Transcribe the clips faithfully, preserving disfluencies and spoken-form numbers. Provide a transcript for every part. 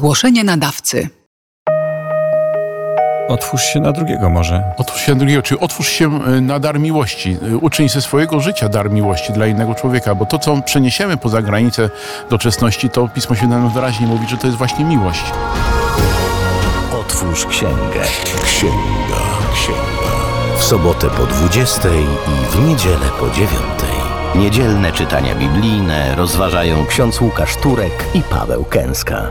Ogłoszenie nadawcy. Otwórz się na drugiego może. Otwórz się na drugiego, czyli otwórz się na dar miłości. Uczyń ze swojego życia dar miłości dla innego człowieka, bo to, co przeniesiemy poza granicę doczesności, to Pismo Święte nam wyraźnie mówi, że to jest właśnie miłość. Otwórz księgę. Księga, księga. W sobotę po dwudziestej i w niedzielę po dziewiątej. Niedzielne czytania biblijne rozważają ksiądz Łukasz Turek i Paweł Kęska.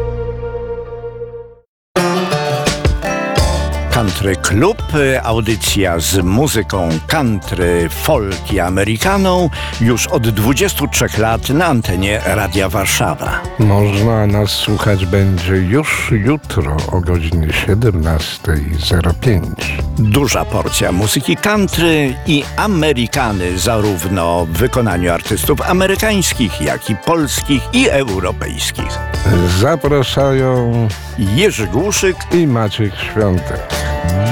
Country Club, audycja z muzyką country, folk i amerykaną już od dwudziestu trzech lat na antenie Radia Warszawa. Można nas słuchać będzie już jutro o godzinie siedemnasta zero pięć. Duża porcja muzyki country i amerykany, zarówno w wykonaniu artystów amerykańskich, jak i polskich i europejskich. Zapraszają Jerzy Głuszyk i Maciek Świątek.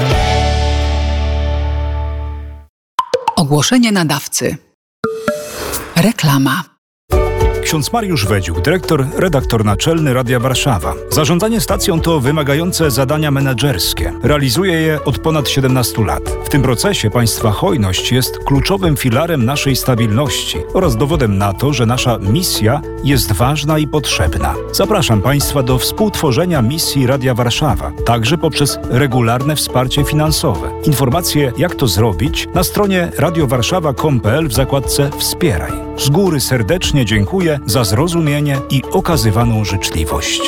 Ogłoszenie nadawcy. Reklama. Ksiądz Mariusz Wedziuk, dyrektor, redaktor naczelny Radia Warszawa. Zarządzanie stacją to wymagające zadania menedżerskie. Realizuje je od ponad siedemnastu lat. W tym procesie państwa hojność jest kluczowym filarem naszej stabilności oraz dowodem na to, że nasza misja jest ważna i potrzebna. Zapraszam państwa do współtworzenia misji Radia Warszawa, także poprzez regularne wsparcie finansowe. Informacje, jak to zrobić, na stronie radiowarszawa kropka com kropka p l w zakładce Wspieraj. Z góry serdecznie dziękuję za zrozumienie i okazywaną życzliwość.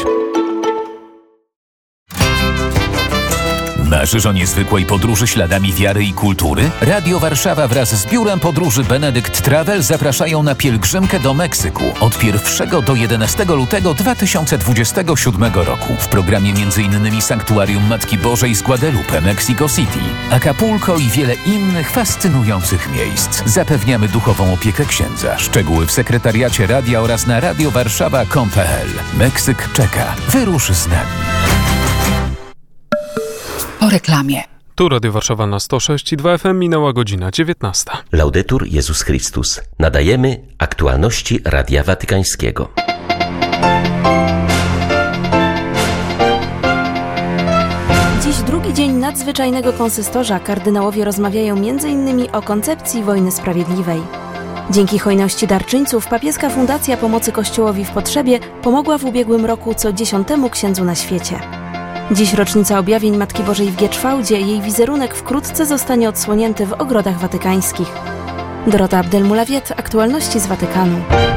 Marzysz o niezwykłej podróży śladami wiary i kultury? Radio Warszawa wraz z biurem podróży Benedykt Travel zapraszają na pielgrzymkę do Meksyku od pierwszego do jedenastego lutego dwa tysiące dwudziestego siódmego roku. W programie m.in. Sanktuarium Matki Bożej z Guadalupe, Mexico City, Acapulco i wiele innych fascynujących miejsc. Zapewniamy duchową opiekę księdza. Szczegóły w sekretariacie radia oraz na radiowarszawa kropka com kropka p l. Meksyk czeka. Wyrusz z nami. Po reklamie. Tu Radio Warszawa na sto sześć i dwa F M, minęła godzina dziewiętnasta. Laudetur Jezus Chrystus. Nadajemy aktualności Radia Watykańskiego. Dziś drugi dzień nadzwyczajnego konsystorza. Kardynałowie rozmawiają między innymi o koncepcji wojny sprawiedliwej. Dzięki hojności darczyńców papieska Fundacja Pomocy Kościołowi w Potrzebie pomogła w ubiegłym roku co dziesiątemu księdzu na świecie. Dziś rocznica objawień Matki Bożej w Gietrzwałdzie. Jej wizerunek wkrótce zostanie odsłonięty w ogrodach watykańskich. Dorota Abdelmulawiet, aktualności z Watykanu.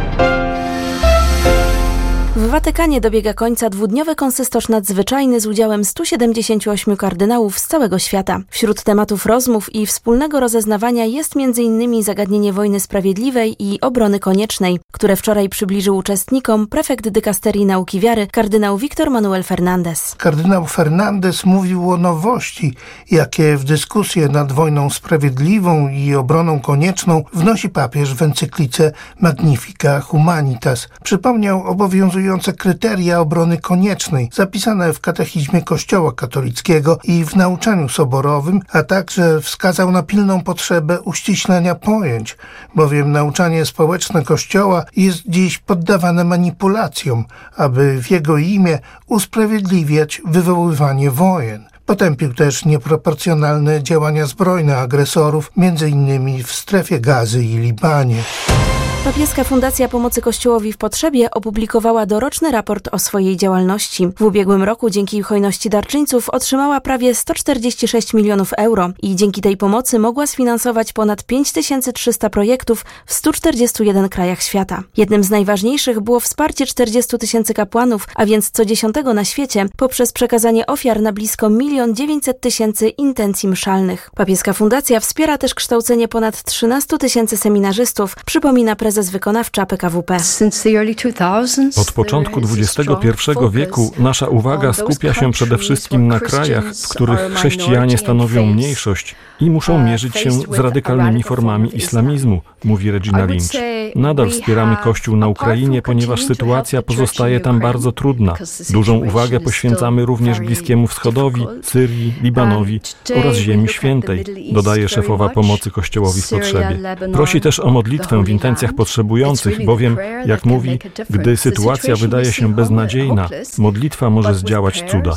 W Watykanie dobiega końca dwudniowy konsystorz nadzwyczajny z udziałem stu siedemdziesięciu ośmiu kardynałów z całego świata. Wśród tematów rozmów i wspólnego rozeznawania jest między innymi zagadnienie wojny sprawiedliwej i obrony koniecznej, które wczoraj przybliżył uczestnikom prefekt dykasterii nauki wiary kardynał Victor Manuel Fernandez. Kardynał Fernandez mówił o nowości, jakie w dyskusję nad wojną sprawiedliwą i obroną konieczną wnosi papież w encyklice Magnifica Humanitas. Przypomniał obowiązujące kryteria obrony koniecznej zapisane w katechizmie Kościoła katolickiego i w nauczaniu soborowym, a także wskazał na pilną potrzebę uściślenia pojęć, bowiem nauczanie społeczne Kościoła jest dziś poddawane manipulacjom, aby w jego imię usprawiedliwiać wywoływanie wojen. Potępił też nieproporcjonalne działania zbrojne agresorów, między innymi w strefie Gazy i Libanie. Papieska Fundacja Pomocy Kościołowi w Potrzebie opublikowała doroczny raport o swojej działalności. W ubiegłym roku dzięki hojności darczyńców otrzymała prawie sto czterdzieści sześć milionów euro i dzięki tej pomocy mogła sfinansować ponad pięć tysięcy trzysta projektów w stu czterdziestu jeden krajach świata. Jednym z najważniejszych było wsparcie czterdziestu tysięcy kapłanów, a więc co dziesiątego na świecie, poprzez przekazanie ofiar na blisko milion dziewięćset tysięcy intencji mszalnych. Papieska Fundacja wspiera też kształcenie ponad trzynastu tysięcy seminarzystów, przypomina prezes wykonawcza P K W P. Od początku dwudziestego pierwszego wieku nasza uwaga skupia się przede wszystkim na krajach, w których chrześcijanie stanowią mniejszość i muszą mierzyć się z radykalnymi formami islamizmu, mówi Regina Lynch. Nadal wspieramy Kościół na Ukrainie, ponieważ sytuacja pozostaje tam bardzo trudna. Dużą uwagę poświęcamy również Bliskiemu Wschodowi, Syrii, Libanowi oraz Ziemi Świętej, dodaje szefowa Pomocy Kościołowi w Potrzebie. Prosi też o modlitwę w intencjach potrzebujących, bowiem, jak mówi, gdy sytuacja wydaje się beznadziejna, modlitwa może zdziałać cuda.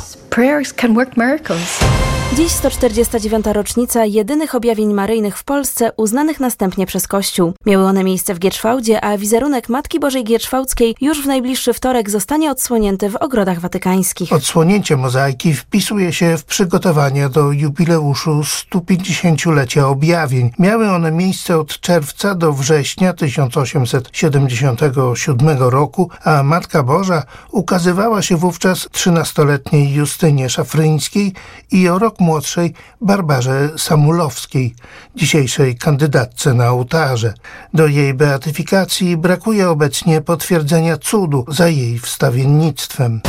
Dziś sto czterdziesta dziewiąta rocznica jedynych objawień maryjnych w Polsce, uznanych następnie przez Kościół. Miały one miejsce w Gierczwałdzie, a wizerunek Matki Bożej Gierczwałdzkiej już w najbliższy wtorek zostanie odsłonięty w ogrodach watykańskich. Odsłonięcie mozaiki wpisuje się w przygotowania do jubileuszu stu pięćdziesięciolecia objawień. Miały one miejsce od czerwca do września tysiąc osiemset siedemdziesiątego siódmego roku, a Matka Boża ukazywała się wówczas trzynastoletniej Justynie Szafryńskiej i o rok młodszej Barbarze Samulowskiej, dzisiejszej kandydatce na ołtarze. Do jej beatyfikacji brakuje obecnie potwierdzenia cudu za jej wstawiennictwem.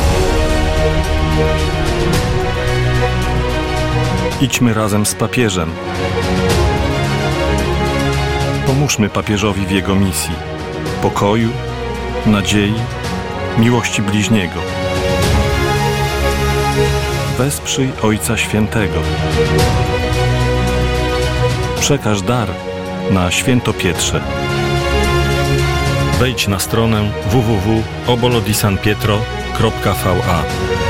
Idźmy razem z papieżem. Pomóżmy papieżowi w jego misji pokoju, nadziei, miłości bliźniego. Wesprzyj Ojca Świętego. Przekaż dar na Święto Pietrze. Wejdź na stronę w w w kropka obolo di san pietro kropka v a.